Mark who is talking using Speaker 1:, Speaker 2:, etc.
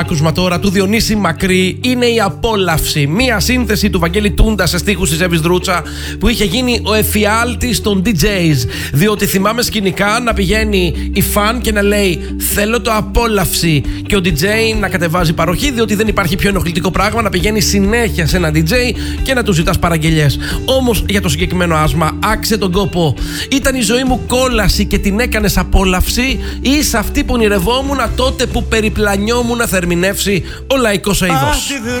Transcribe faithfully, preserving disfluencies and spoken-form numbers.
Speaker 1: Άκουσμα τώρα του Διονύση Μακρύ είναι η Απόλαυση. Μία σύνθεση του Βαγγέλη Τούντα σε στίχους της Εύης Δρούτσα που είχε γίνει ο εφιάλτης των ντι τζέις. Διότι θυμάμαι σκηνικά να πηγαίνει η φαν και να λέει θέλω το Απόλαυση και ο ντι τζέι να κατεβάζει παροχή, διότι δεν υπάρχει πιο ενοχλητικό πράγμα να πηγαίνει συνέχεια σε ένα ντι τζέι και να του ζητάς παραγγελιές. Όμως για το συγκεκριμένο άσμα άξε τον κόπο. Ήταν η ζωή μου κόλαση και την έκανες απόλαυση, ή είσαι αυτή που ονειρευόμουν τότε που περιπλανιόμουν να ερμηνεύσει ο λαϊκός αηδός.